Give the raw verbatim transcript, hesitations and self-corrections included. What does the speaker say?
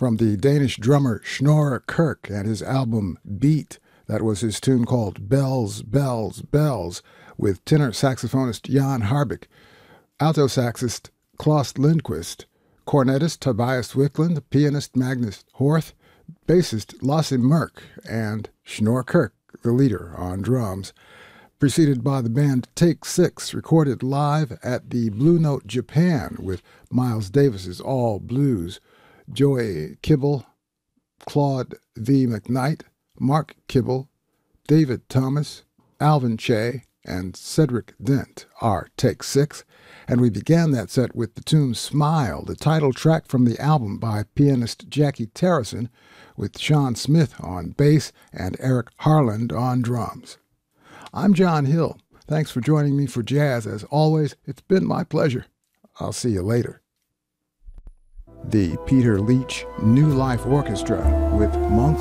from the Danish drummer Snorre Kirk and his album Beat. That was his tune called Bells, Bells, Bells, with tenor saxophonist Jan Harbeck, alto saxist Klaus Lindquist, cornetist Tobias Wickland, pianist Magnus Horth, bassist Lasse Merck, and Snorre Kirk, the leader, on drums, preceded by the band Take Six, recorded live at the Blue Note Japan with Miles Davis's All Blues, Joey Kibble, Claude V. McKnight, Mark Kibble, David Thomas, Alvin Che, and Cedric Dent are Take Six, and we began that set with the tune Smile, the title track from the album by pianist Jackie Terrison, with Sean Smith on bass and Eric Harland on drums. I'm John Hill. Thanks for joining me for jazz. As always, it's been my pleasure. I'll see you later. The Peter Leach New Life Orchestra with Monk